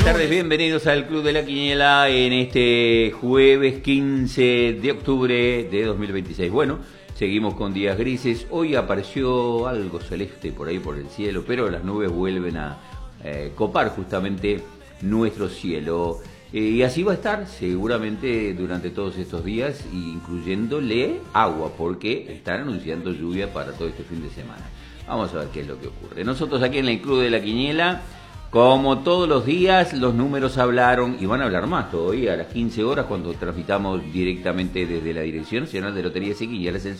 tardes, bienvenidos al Club de la Quiniela en este jueves 15 de octubre de 2026. Bueno, seguimos con días grises. Hoy apareció algo celeste por ahí por el cielo, pero las nubes vuelven a copar justamente nuestro cielo. Y así va a estar seguramente durante todos estos días, incluyéndole agua, porque están anunciando lluvia para todo este fin de semana. Vamos a ver qué es lo que ocurre. Nosotros aquí en el Club de la Quiniela, como todos los días, los números hablaron y van a hablar más todavía a las 15 horas cuando transmitamos directamente desde la Dirección Nacional de Loterías y Quinielas.